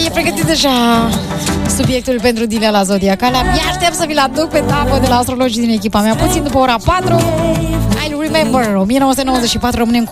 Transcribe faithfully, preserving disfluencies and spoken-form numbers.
e pregătit deja subiectul pentru Dilema Zodiacală. Mi aștept să vi-l aduc pe tapă de la astrologii din echipa mea. Puțin după ora patru. I'll remember. o mie nouă sute nouăzeci și patru rămânem cu